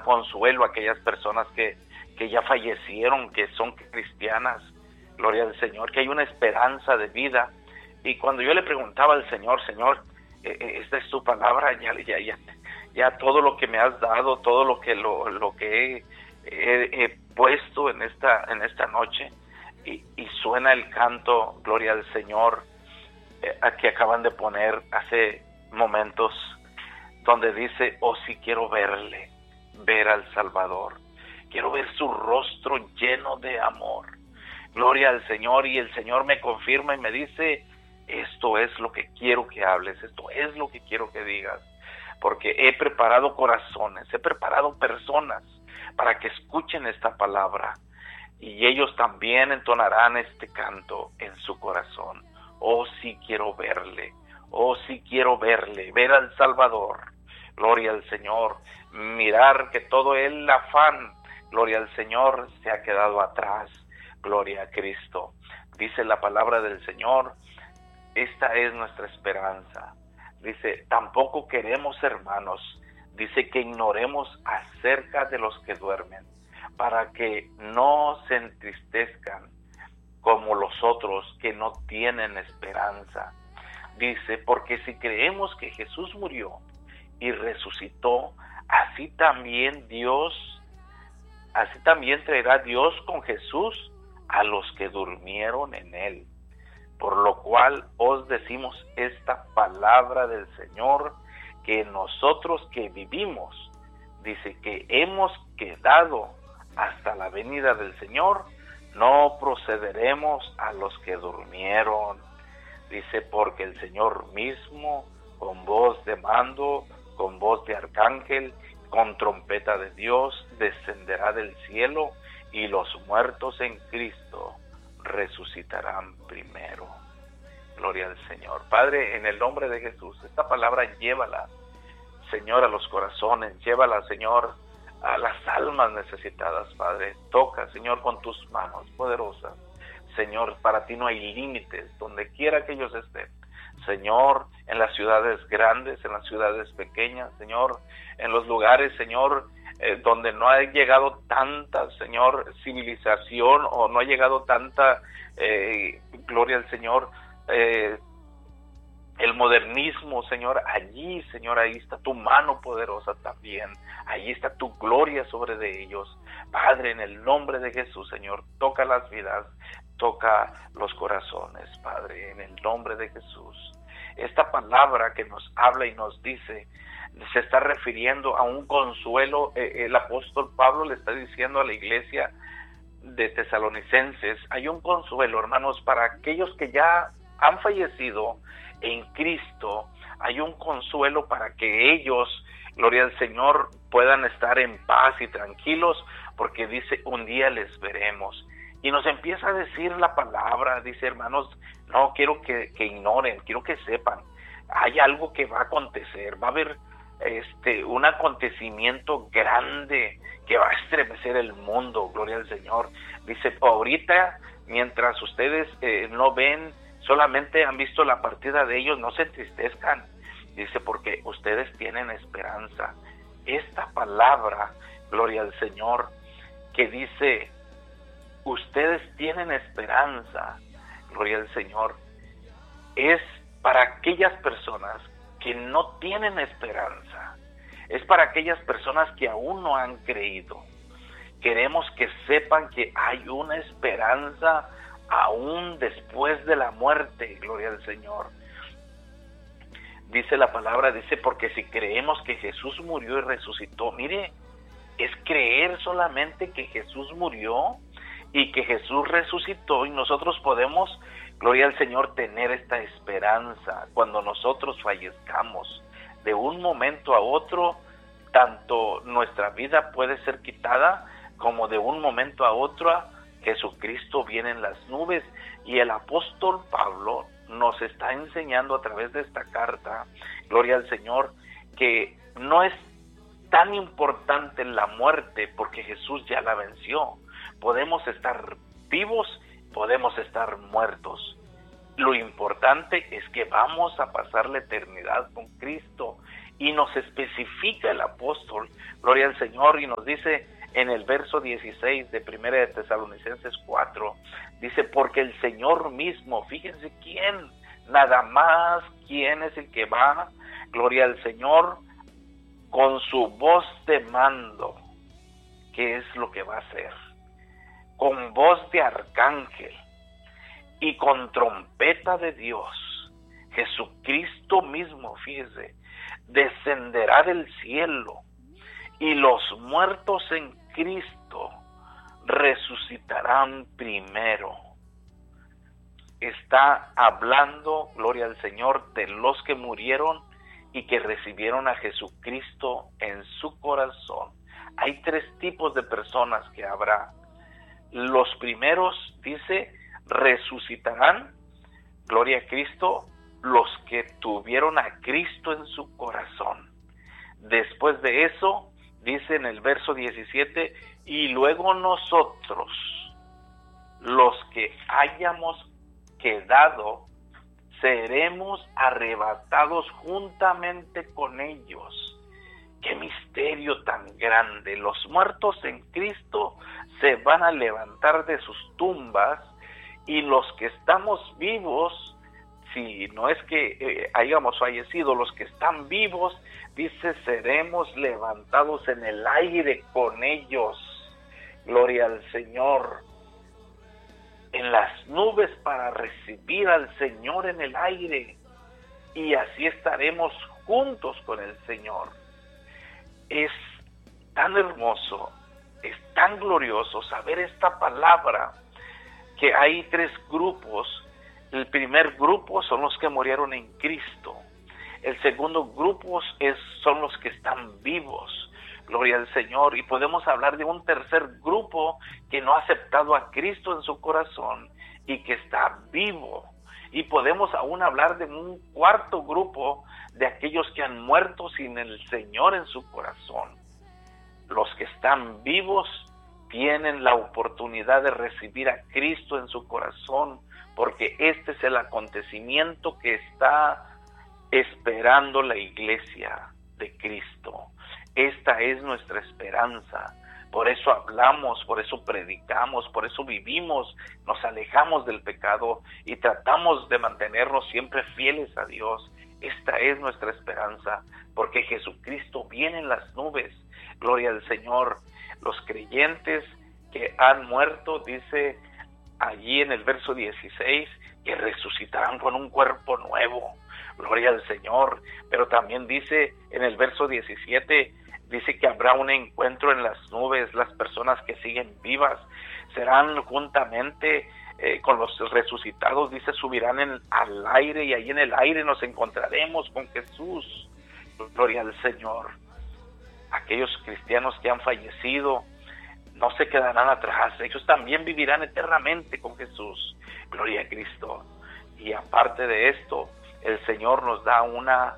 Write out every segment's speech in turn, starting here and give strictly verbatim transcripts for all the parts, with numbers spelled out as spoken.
consuelo a aquellas personas que, que ya fallecieron, que son cristianas, gloria al Señor, que hay una esperanza de vida. Y cuando yo le preguntaba al Señor, Señor, eh, esta es tu palabra, ya, ya, ya, ya todo lo que me has dado, todo lo que lo, lo que he, he, he puesto en esta, en esta noche, y, y suena el canto, gloria al Señor, eh, que acaban de poner hace momentos, donde dice, oh sí quiero verle, ver al Salvador, quiero ver su rostro lleno de amor, gloria al Señor. Y el Señor me confirma y me dice, esto es lo que quiero que hables, esto es lo que quiero que digas, porque he preparado corazones, he preparado personas para que escuchen esta palabra, y ellos también entonarán este canto en su corazón. Oh sí quiero verle, oh sí quiero verle, ver al Salvador, gloria al Señor, mirar que todo el afán, gloria al Señor, se ha quedado atrás, gloria a Cristo. Dice la palabra del Señor, esta es nuestra esperanza. Dice, tampoco queremos, hermanos, dice que ignoremos acerca de los que duermen, para que no se entristezcan como los otros que no tienen esperanza. Dice, porque si creemos que Jesús murió y resucitó, así también Dios, así también traerá Dios con Jesús a los que durmieron en él. Por lo cual os decimos esta palabra del Señor, que nosotros que vivimos, dice que hemos quedado hasta la venida del Señor, no procederemos a los que durmieron. Dice, porque el Señor mismo, con voz de mando, con voz de arcángel, con trompeta de Dios, descenderá del cielo, y los muertos en Cristo resucitarán primero. Gloria al Señor. Padre, en el nombre de Jesús, esta palabra llévala, Señor, a los corazones, llévala, Señor, a las almas necesitadas, Padre. Toca, Señor, con tus manos poderosas. Señor, para ti no hay límites, donde quiera que ellos estén. Señor, en las ciudades grandes, en las ciudades pequeñas, Señor, en los lugares, Señor, eh, donde no ha llegado tanta, Señor, civilización, o no ha llegado tanta, eh, gloria al Señor, eh, el modernismo, Señor, allí, Señor, ahí está tu mano poderosa también, allí está tu gloria sobre de ellos. Padre, en el nombre de Jesús, Señor, toca las vidas, toca los corazones, Padre, en el nombre de Jesús. Esta palabra que nos habla y nos dice, se está refiriendo a un consuelo. Eh, el apóstol Pablo le está diciendo a la iglesia de Tesalonicenses, hay un consuelo, hermanos, para aquellos que ya han fallecido en Cristo, hay un consuelo para que ellos, gloria al Señor, puedan estar en paz y tranquilos, porque dice, un día les veremos. Y nos empieza a decir la palabra, dice, hermanos, no quiero que, que ignoren, quiero que sepan, hay algo que va a acontecer, va a haber este un acontecimiento grande que va a estremecer el mundo, gloria al Señor. Dice, ahorita, mientras ustedes eh, no ven, solamente han visto la partida de ellos, no se entristezcan, dice, porque ustedes tienen esperanza. Esta palabra, gloria al Señor, que dice, ustedes tienen esperanza, gloria al Señor, es para aquellas personas que no tienen esperanza, es para aquellas personas que aún no han creído. Queremos que sepan que hay una esperanza aún después de la muerte, gloria al Señor. Dice la palabra, dice, porque si creemos que Jesús murió y resucitó, mire, es creer solamente que Jesús murió y que Jesús resucitó, y nosotros podemos, gloria al Señor, tener esta esperanza cuando nosotros fallezcamos. De un momento a otro, tanto nuestra vida puede ser quitada, como de un momento a otro Jesucristo viene en las nubes. Y el apóstol Pablo nos está enseñando a través de esta carta, gloria al Señor, que no es tan importante la muerte, porque Jesús ya la venció. Podemos estar vivos, podemos estar muertos. Lo importante es que vamos a pasar la eternidad con Cristo, Y nos especifica el apóstol, gloria al Señor, y nos dice en el verso dieciséis de Primera de Tesalonicenses cuatro, dice, porque el Señor mismo, fíjense quién, nada más quién es el que va, gloria al Señor, con su voz de mando. ¿Qué es lo que va a hacer? Con voz de arcángel y con trompeta de Dios, Jesucristo mismo, fíjese, descenderá del cielo, y los muertos en Cristo resucitarán primero. Está hablando, gloria al Señor, de los que murieron y que recibieron a Jesucristo en su corazón. Hay tres tipos de personas que habrá. Los primeros, dice, resucitarán, gloria a Cristo, los que tuvieron a Cristo en su corazón. Después de eso, dice en el verso diecisiete, y luego nosotros, los que hayamos quedado, seremos arrebatados juntamente con ellos. ¡Qué misterio tan grande! Los muertos en Cristo se van a levantar de sus tumbas, y los que estamos vivos, si no es que eh, hayamos fallecido, los que están vivos, dice, seremos levantados en el aire con ellos. Gloria al Señor. En las nubes para recibir al Señor en el aire. Y así estaremos juntos con el Señor. Es tan hermoso, es tan glorioso saber esta palabra, que hay tres grupos. El primer grupo son los que murieron en Cristo. El segundo grupo es, son los que están vivos. Gloria al Señor. Y podemos hablar de un tercer grupo que no ha aceptado a Cristo en su corazón y que está vivo. Y podemos aún hablar de un cuarto grupo de aquellos que han muerto sin el Señor en su corazón. Los que están vivos tienen la oportunidad de recibir a Cristo en su corazón, porque este es el acontecimiento que está esperando la iglesia de Cristo. Esta es nuestra esperanza. Por eso hablamos, por eso predicamos, por eso vivimos, nos alejamos del pecado y tratamos de mantenernos siempre fieles a Dios. Esta es nuestra esperanza, porque Jesucristo viene en las nubes. Gloria al Señor. Los creyentes que han muerto, dice allí en el verso dieciséis, que resucitarán con un cuerpo nuevo. Gloria al Señor. Pero también dice en el verso diecisiete, dice que habrá un encuentro en las nubes. Las personas que siguen vivas serán juntamente eh, con los resucitados, dice, subirán en, al aire, y ahí en el aire nos encontraremos con Jesús. Gloria al Señor. Aquellos cristianos que han fallecido no se quedarán atrás, ellos también vivirán eternamente con Jesús. Gloria a Cristo. Y aparte de esto, el Señor nos da una,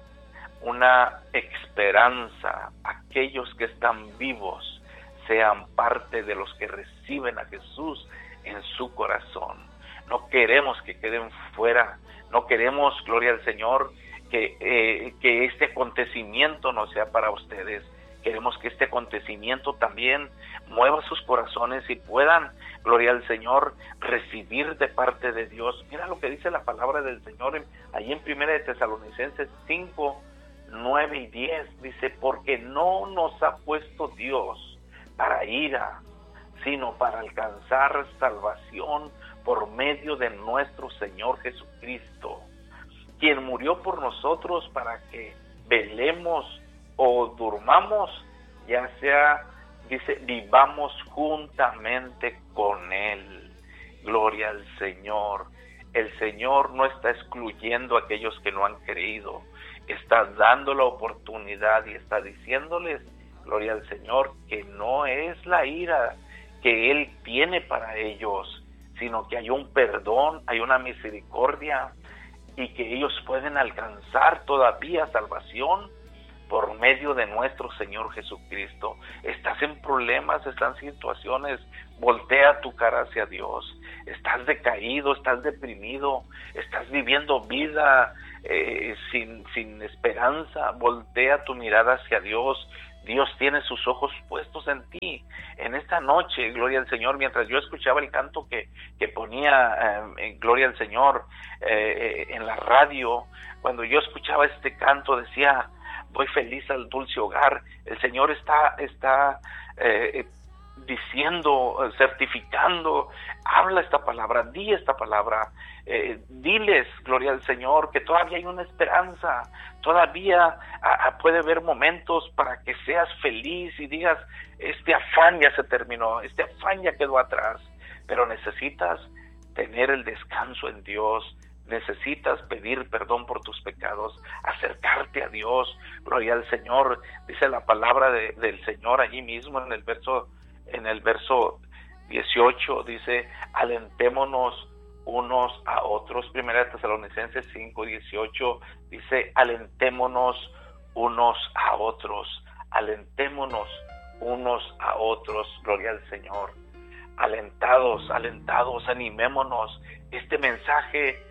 una esperanza. Aquellos que están vivos sean parte de los que reciben a Jesús en su corazón. No queremos que queden fuera, no queremos, gloria al Señor, que, eh, que este acontecimiento no sea para ustedes. Queremos que este acontecimiento también mueva sus corazones y puedan, gloria al Señor, recibir de parte de Dios. Mira lo que dice la palabra del Señor en, ahí en Primera de Tesalonicenses cinco, nueve y diez. Dice, porque no nos ha puesto Dios para ira, sino para alcanzar salvación por medio de nuestro Señor Jesucristo, quien murió por nosotros para que velemos o durmamos, ya sea, dice, vivamos juntamente con Él. Gloria al Señor. El Señor no está excluyendo a aquellos que no han creído, está dando la oportunidad y está diciéndoles, gloria al Señor, que no es la ira que Él tiene para ellos, sino que hay un perdón, hay una misericordia, y que ellos pueden alcanzar todavía salvación por medio de nuestro Señor Jesucristo. Estás en problemas, estás en situaciones, voltea tu cara hacia Dios. Estás decaído, estás deprimido, estás viviendo vida eh, sin, sin esperanza, voltea tu mirada hacia Dios. Dios tiene sus ojos puestos en ti. En esta noche, gloria al Señor, mientras yo escuchaba el canto que, que ponía, eh, gloria al Señor, eh, en la radio, cuando yo escuchaba este canto decía, voy feliz al dulce hogar. El Señor está, está eh, diciendo, certificando, habla esta palabra, di esta palabra, eh, diles, gloria al Señor, que todavía hay una esperanza, todavía a, a puede haber momentos para que seas feliz y digas, este afán ya se terminó, este afán ya quedó atrás, pero necesitas tener el descanso en Dios, necesitas pedir perdón por tus pecados, acercarte a Dios, gloria al Señor. Dice la palabra de, del Señor allí mismo en el verso en el verso dieciocho, dice, alentémonos unos a otros. Primera de Tesalonicenses cinco dieciocho dice, alentémonos unos a otros, alentémonos unos a otros, gloria al Señor. Alentados, alentados, animémonos. Este mensaje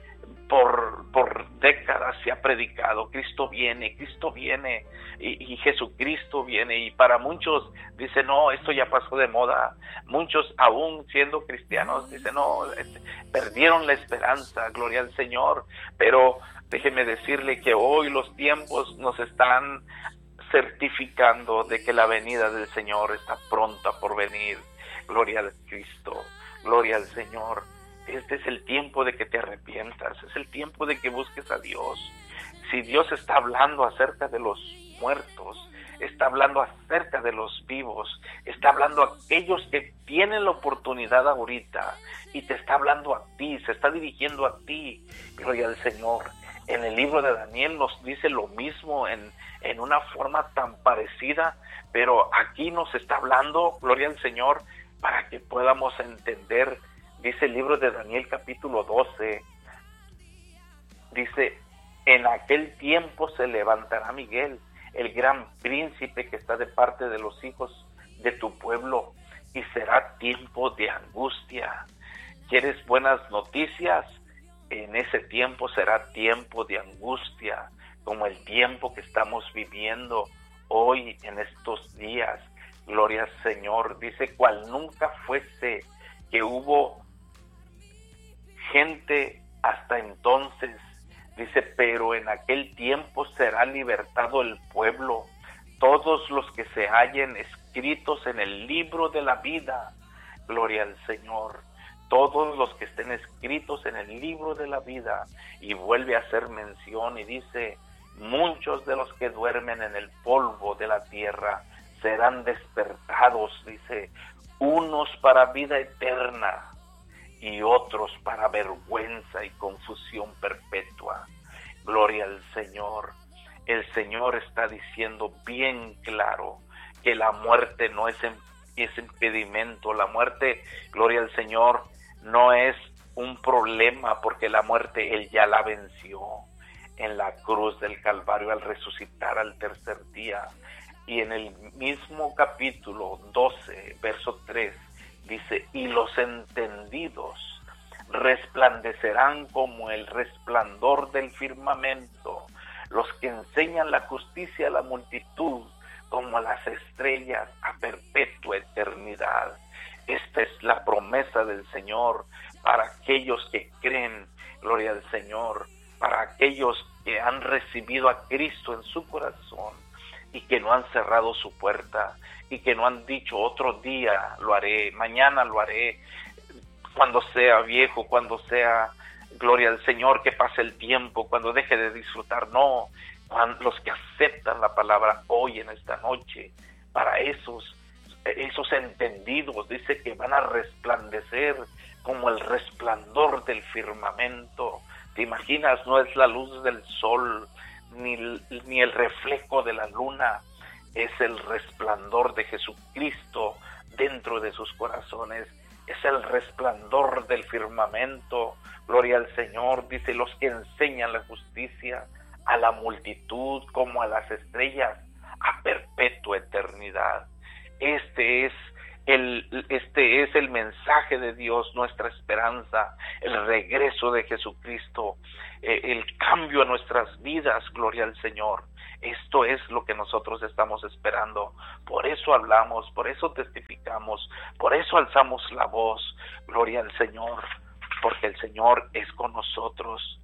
por, por décadas se ha predicado, Cristo viene, Cristo viene y, y Jesucristo viene, y para muchos dicen, no, esto ya pasó de moda. Muchos aún siendo cristianos dicen, no, este, perdieron la esperanza, gloria al Señor, pero déjeme decirle que hoy los tiempos nos están certificando de que la venida del Señor está pronta por venir. Gloria al Cristo, gloria al Señor. Este es el tiempo de que te arrepientas, es el tiempo de que busques a Dios. Si Dios está hablando acerca de los muertos, está hablando acerca de los vivos, está hablando a aquellos que tienen la oportunidad ahorita y te está hablando a ti, se está dirigiendo a ti, gloria al Señor. En el libro de Daniel nos dice lo mismo en, en una forma tan parecida, pero aquí nos está hablando, gloria al Señor, para que podamos entender. Dice el libro de Daniel capítulo doce, dice, en aquel tiempo se levantará Miguel, el gran príncipe que está de parte de los hijos de tu pueblo, y será tiempo de angustia. ¿Quieres buenas noticias? En ese tiempo será tiempo de angustia, como el tiempo que estamos viviendo hoy en estos días. Gloria al Señor. Dice, cual nunca fuese que hubo gente hasta entonces. Dice, pero en aquel tiempo será libertado el pueblo, todos los que se hallen escritos en el libro de la vida. Gloria al Señor. Todos los que estén escritos en el libro de la vida. Y vuelve a hacer mención y dice, muchos de los que duermen en el polvo de la tierra serán despertados, dice, unos para vida eterna y otros para vergüenza y confusión perpetua. Gloria al Señor. El Señor está diciendo bien claro que la muerte no es, es impedimento. La muerte, gloria al Señor, no es un problema, porque la muerte Él ya la venció en la cruz del Calvario al resucitar al tercer día. Y en el mismo capítulo doce, verso tres, dice, y los entendidos resplandecerán como el resplandor del firmamento, los que enseñan la justicia a la multitud como las estrellas a perpetua eternidad. Esta es la promesa del Señor para aquellos que creen, gloria al Señor, para aquellos que han recibido a Cristo en su corazón y que no han cerrado su puerta y que no han dicho otro día lo haré, mañana lo haré, cuando sea viejo, cuando sea, gloria al Señor, que pase el tiempo, cuando deje de disfrutar. No, cuando, los que aceptan la palabra hoy en esta noche, para esos, esos entendidos, dice que van a resplandecer como el resplandor del firmamento. ¿Te imaginas? No es la luz del sol, ni, ni el reflejo de la luna, es el resplandor de Jesucristo dentro de sus corazones, es el resplandor del firmamento. Gloria al Señor. Dice, los que enseñan la justicia a la multitud como a las estrellas a perpetua eternidad. Este es El, este es el mensaje de Dios, nuestra esperanza, el regreso de Jesucristo, eh, el cambio a nuestras vidas, gloria al Señor. Esto es lo que nosotros estamos esperando. Por eso hablamos, por eso testificamos, por eso alzamos la voz, gloria al Señor, porque el Señor es con nosotros.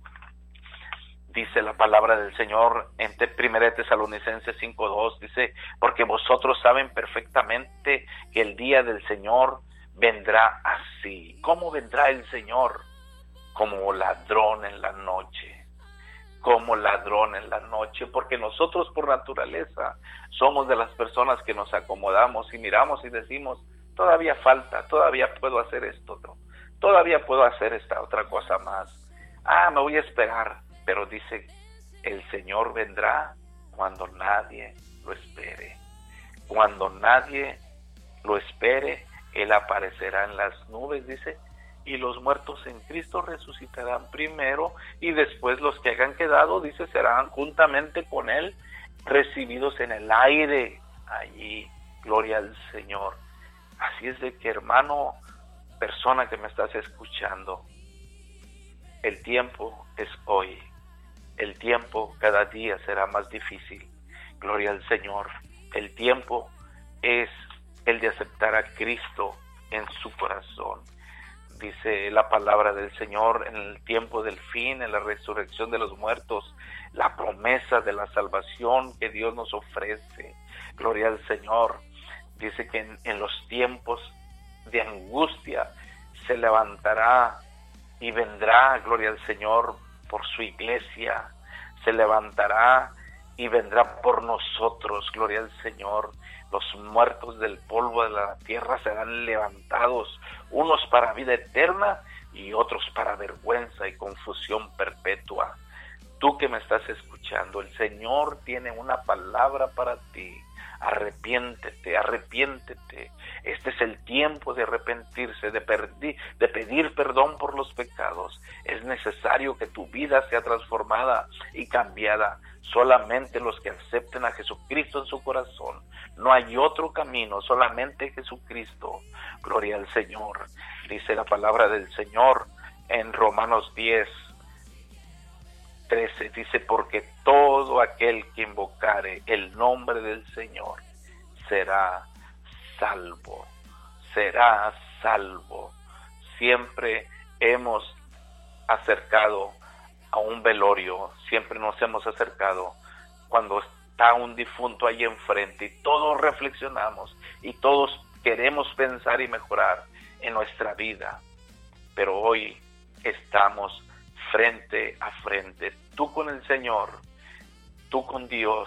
Dice la palabra del Señor en primera de Tesalonicenses cinco dos, dice, porque vosotros saben perfectamente que el día del Señor vendrá así. ¿Cómo vendrá el Señor? Como ladrón en la noche, como ladrón en la noche, porque nosotros por naturaleza somos de las personas que nos acomodamos y miramos y decimos, todavía falta, todavía puedo hacer esto, ¿no? Todavía puedo hacer esta otra cosa más. Ah, me voy a esperar. Pero dice, el Señor vendrá cuando nadie lo espere. Cuando nadie lo espere, Él aparecerá en las nubes, dice, y los muertos en Cristo resucitarán primero, y después los que hayan quedado, dice, serán juntamente con Él recibidos en el aire. Allí, gloria al Señor. Así es de que, hermano, persona que me estás escuchando, el tiempo es hoy. El tiempo cada día será más difícil. Gloria al Señor. El tiempo es el de aceptar a Cristo en su corazón. Dice la palabra del Señor, en el tiempo del fin, en la resurrección de los muertos, la promesa de la salvación que Dios nos ofrece. Gloria al Señor. Dice que en, en los tiempos de angustia se levantará y vendrá, gloria al Señor, por su iglesia, se levantará y vendrá por nosotros, gloria al Señor. Los muertos del polvo de la tierra serán levantados, unos para vida eterna y otros para vergüenza y confusión perpetua. Tú que me estás escuchando, el Señor tiene una palabra para ti. Arrepiéntete, arrepiéntete. Este es el tiempo de arrepentirse, de, perdi- de pedir perdón por los pecados. Es necesario que tu vida sea transformada y cambiada. Solamente los que acepten a Jesucristo en su corazón. No hay otro camino, solamente Jesucristo. Gloria al Señor. Dice la palabra del Señor en Romanos diez, trece, dice, porque todo aquel que invocare el nombre del Señor será salvo, será salvo. Siempre hemos acercado a un velorio, siempre nos hemos acercado cuando está un difunto ahí enfrente y todos reflexionamos y todos queremos pensar y mejorar en nuestra vida, pero hoy estamos frente a frente, tú con el Señor, tú con Dios,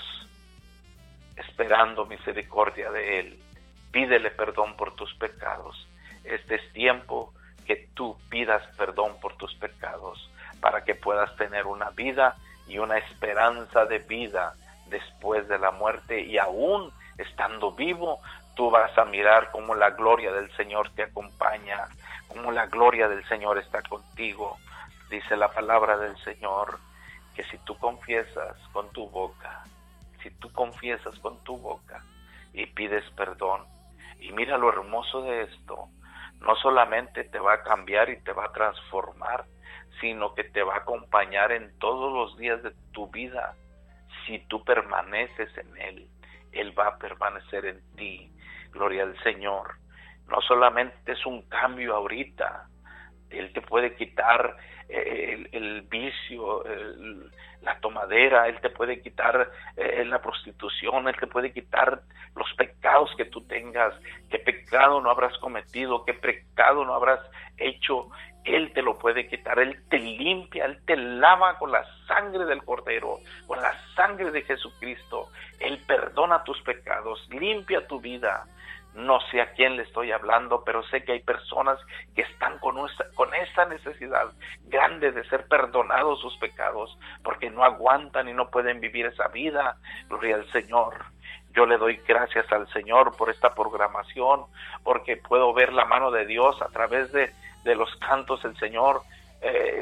esperando misericordia de Él. Pídele perdón por tus pecados. Este es tiempo que tú pidas perdón por tus pecados para que puedas tener una vida y una esperanza de vida después de la muerte, y aún estando vivo, tú vas a mirar cómo la gloria del Señor te acompaña, cómo la gloria del Señor está contigo. Dice la palabra del Señor que si tú confiesas con tu boca, si tú confiesas con tu boca y pides perdón, y mira lo hermoso de esto, no solamente te va a cambiar y te va a transformar, sino que te va a acompañar en todos los días de tu vida. Si tú permaneces en Él, Él va a permanecer en ti. Gloria al Señor. No solamente es un cambio ahorita, Él te puede quitar el, el vicio, el, la tomadera, Él te puede quitar eh, la prostitución, Él te puede quitar los pecados que tú tengas, qué pecado no habrás cometido, qué pecado no habrás hecho, Él te lo puede quitar, Él te limpia, Él te lava con la sangre del Cordero, con la sangre de Jesucristo, Él perdona tus pecados, limpia tu vida. No sé a quién le estoy hablando, pero sé que hay personas que están con esa, con esa necesidad grande de ser perdonados sus pecados, porque no aguantan y no pueden vivir esa vida. Gloria al Señor. Yo le doy gracias al Señor por esta programación, porque puedo ver la mano de Dios a través de, de los cantos. El Señor eh,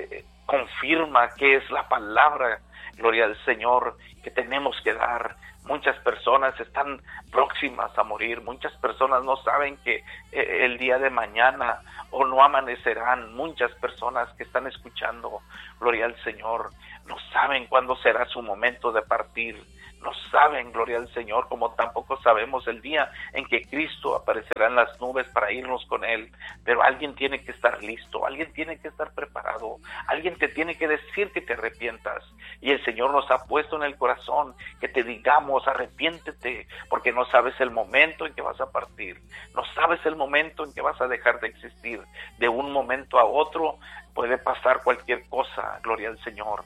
confirma que es la palabra, gloria al Señor, que tenemos que dar. Muchas personas están próximas a morir, muchas personas no saben que eh, el día de mañana o no amanecerán. Muchas personas que están escuchando, gloria al Señor, no saben cuándo será su momento de partir. No saben, gloria al Señor, como tampoco sabemos el día en que Cristo aparecerá en las nubes para irnos con Él. Pero alguien tiene que estar listo, alguien tiene que estar preparado, alguien te tiene que decir que te arrepientas. Y el Señor nos ha puesto en el corazón que te digamos, arrepiéntete, porque no sabes el momento en que vas a partir, no sabes el momento en que vas a dejar de existir. De un momento a otro puede pasar cualquier cosa, gloria al Señor,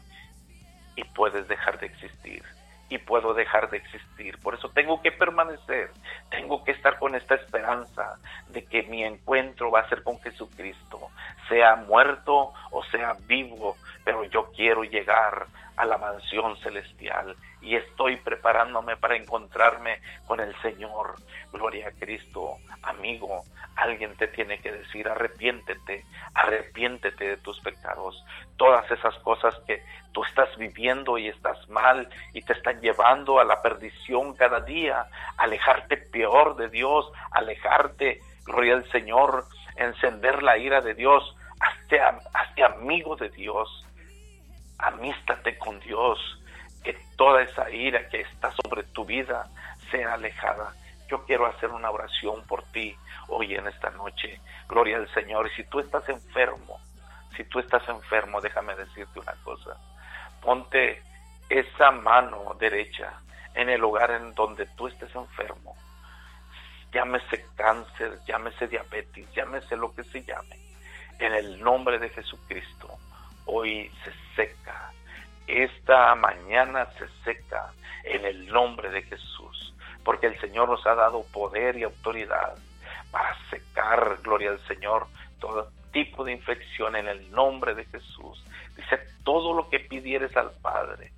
y puedes dejar de existir. Y puedo dejar de existir. Por eso tengo que permanecer, tengo que estar con esta esperanza de que mi encuentro va a ser con Jesucristo, sea muerto o sea vivo, pero yo quiero llegar a la mansión celestial y estoy preparándome para encontrarme con el Señor. Gloria a Cristo. Amigo, alguien te tiene que decir, arrepiéntete, arrepiéntete de tus pecados. Todas esas cosas que tú estás viviendo y estás mal y te están llevando a la perdición cada día, alejarte peor de Dios, alejarte, gloria al Señor, encender la ira de Dios. Hazte, hazte amigo de Dios, amístate con Dios, que toda esa ira que está sobre tu vida sea alejada. Yo quiero hacer una oración por ti hoy en esta noche, gloria al Señor. Y si tú estás enfermo, si tú estás enfermo, déjame decirte una cosa, ponte esa mano derecha en el lugar en donde tú estés enfermo, llámese cáncer, llámese diabetes, llámese lo que se llame, en el nombre de Jesucristo, hoy se seca, esta mañana se seca, en el nombre de Jesús, porque el Señor nos ha dado poder y autoridad para secar, gloria al Señor, todo tipo de infección en el nombre de Jesús. Dice, todo lo que pidieres al Padre,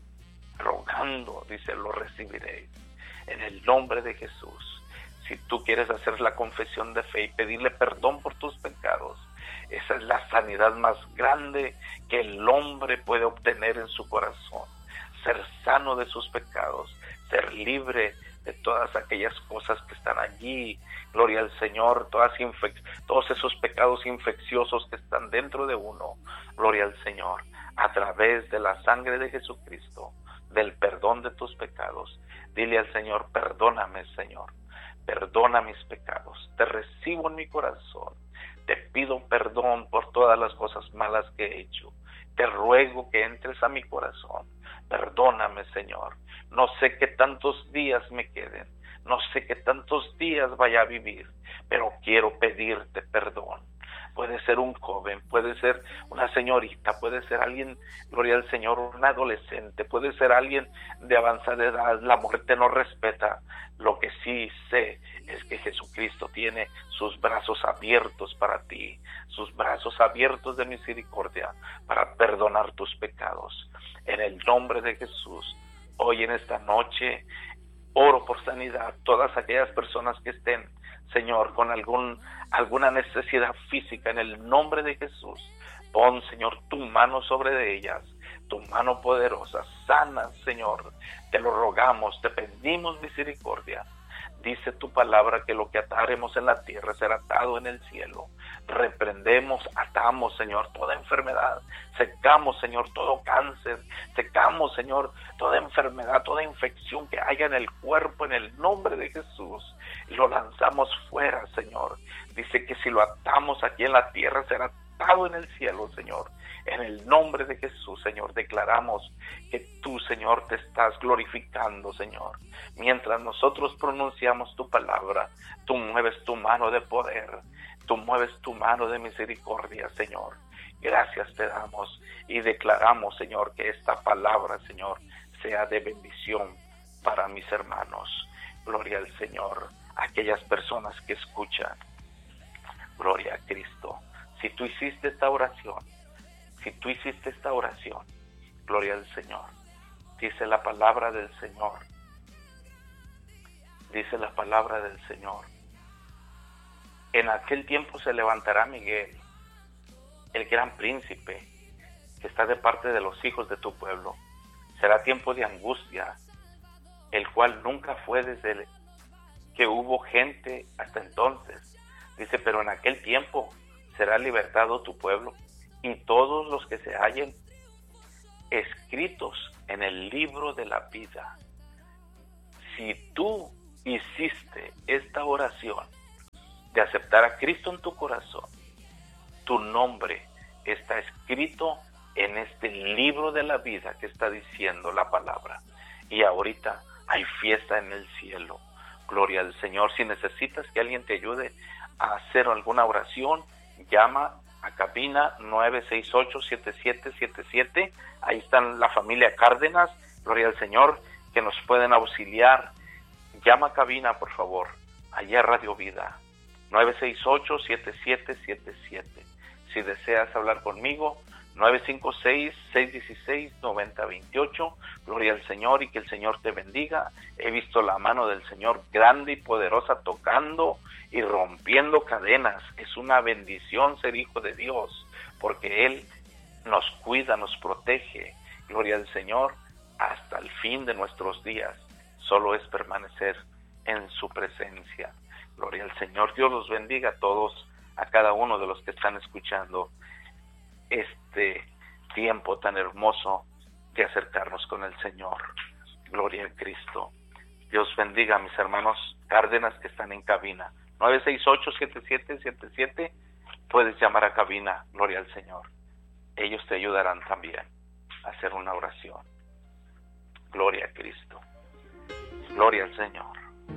rogando, dice, lo recibiréis, en el nombre de Jesús. Si tú quieres hacer la confesión de fe y pedirle perdón por tus pecados, esa es la sanidad más grande que el hombre puede obtener en su corazón. Ser sano de sus pecados, ser libre de todas aquellas cosas que están allí, gloria al Señor, todas infec- todos esos pecados infecciosos que están dentro de uno, gloria al Señor, a través de la sangre de Jesucristo, del perdón de tus pecados. Dile al Señor, perdóname, Señor, perdona mis pecados, te recibo en mi corazón, te pido perdón por todas las cosas malas que he hecho, te ruego que entres a mi corazón, perdóname, Señor. No sé qué tantos días me queden, no sé qué tantos días vaya a vivir, pero quiero pedirte perdón. Puede ser un joven, puede ser una señorita, puede ser alguien, gloria al Señor, un adolescente, puede ser alguien de avanzada edad. La muerte no respeta. Lo que sí sé es que Jesucristo tiene sus brazos abiertos para ti, sus brazos abiertos de misericordia para perdonar tus pecados. En el nombre de Jesús, hoy en esta noche, oro por sanidad. Todas aquellas personas que estén, Señor, con algún alguna necesidad física, en el nombre de Jesús, pon, Señor, tu mano sobre de ellas, tu mano poderosa, sana, Señor, te lo rogamos, te pedimos misericordia. Dice tu palabra que lo que ataremos en la tierra será atado en el cielo. Reprendemos, atamos, Señor, toda enfermedad. Secamos, Señor, todo cáncer. Secamos, Señor, toda enfermedad, toda infección que haya en el cuerpo, en el nombre de Jesús. Y lo lanzamos fuera, Señor. Dice que si lo atamos aquí en la tierra será atado en el cielo, Señor. En el nombre de Jesús, Señor, declaramos que tú, Señor, te estás glorificando, Señor. Mientras nosotros pronunciamos tu palabra, tú mueves tu mano de poder, tú mueves tu mano de misericordia, Señor. Gracias te damos y declaramos, Señor, que esta palabra, Señor, sea de bendición para mis hermanos. Gloria al Señor, aquellas personas que escuchan. Gloria a Cristo. Si tú hiciste esta oración, si tú hiciste esta oración, gloria al Señor. Dice la palabra del Señor. Dice la palabra del Señor. En aquel tiempo se levantará Miguel, el gran príncipe, que está de parte de los hijos de tu pueblo. Será tiempo de angustia, el cual nunca fue desde el, que hubo gente hasta entonces. Dice, pero en aquel tiempo será libertado tu pueblo y todos los que se hallen escritos en el libro de la vida. Si tú hiciste esta oración de aceptar a Cristo en tu corazón, tu nombre está escrito en este libro de la vida que está diciendo la palabra. Y ahorita hay fiesta en el cielo. Gloria al Señor. Si necesitas que alguien te ayude a hacer alguna oración, llama a cabina nueve seis ocho, siete siete siete siete. Ahí están la familia Cárdenas, gloria al Señor, que nos pueden auxiliar. Llama a cabina, por favor, allá Radio Vida, nueve seis ocho, siete siete siete siete. Si deseas hablar conmigo, nueve cinco seis, seis uno seis, nueve cero dos ocho. Gloria al Señor y que el Señor te bendiga. He visto la mano del Señor grande y poderosa tocando y rompiendo cadenas. Es una bendición ser hijo de Dios, porque Él nos cuida, nos protege. Gloria al Señor hasta el fin de nuestros días. Solo es permanecer en su presencia. Gloria al Señor. Dios los bendiga a todos, a cada uno de los que están escuchando este tiempo tan hermoso de acercarnos con el Señor. Gloria a Cristo. Dios bendiga a mis hermanos Cárdenas que están en cabina. nueve seis ocho, siete siete siete siete. Puedes llamar a cabina. Gloria al Señor. Ellos te ayudarán también a hacer una oración. Gloria a Cristo. Gloria al Señor.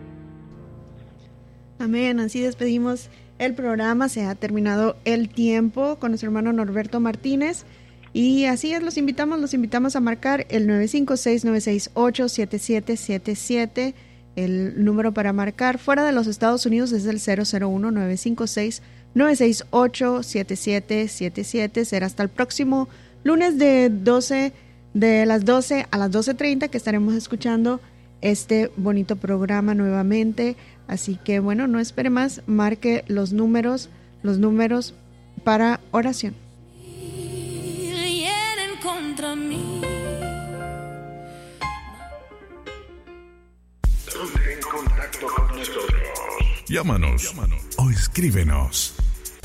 Amén. Así despedimos el programa. Se ha terminado el tiempo con nuestro hermano Norberto Martínez. Y así es, los invitamos, los invitamos a marcar el nueve cinco seis, nueve seis ocho, siete siete siete siete. El número para marcar fuera de los Estados Unidos es el cero cero uno, nueve cinco seis, nueve seis ocho, siete siete siete siete. Será hasta el próximo lunes de doce, de las doce a las doce treinta que estaremos escuchando este bonito programa nuevamente. Así que bueno, no espere más, marque los números, los números para oración. Contra mí. Ponte en contacto con nosotros. Llámanos, Llámanos o escríbenos.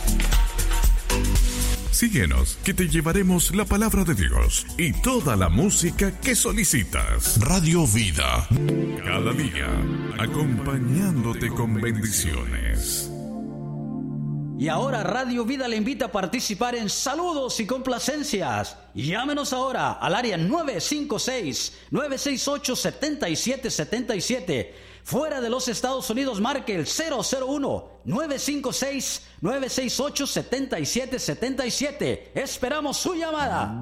Síguenos, que te llevaremos la palabra de Dios y toda la música que solicitas. Radio Vida, cada día acompañándote con bendiciones. Y ahora Radio Vida le invita a participar en saludos y complacencias. Llámenos ahora al área nueve cinco seis, nueve seis ocho, siete siete siete siete. Fuera de los Estados Unidos marque el cero cero uno, nueve cinco seis, nueve seis ocho, siete siete siete siete. Esperamos su llamada.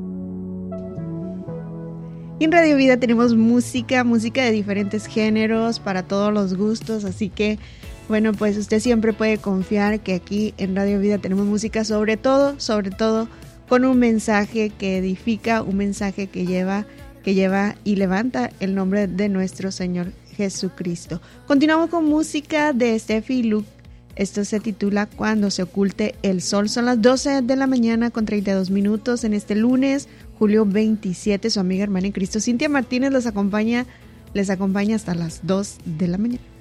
En Radio Vida tenemos música, música de diferentes géneros para todos los gustos, así que bueno, pues usted siempre puede confiar que aquí en Radio Vida tenemos música, sobre todo, sobre todo con un mensaje que edifica, un mensaje que lleva, que lleva y levanta el nombre de nuestro Señor Jesucristo. Continuamos con música de Steffi y Luke. Esto se titula Cuando se oculte el sol. Son las doce de la mañana con treinta y dos minutos en este lunes, julio veintisiete. Su amiga hermana en Cristo, Cintia Martínez, les acompaña, les acompaña hasta las dos de la mañana.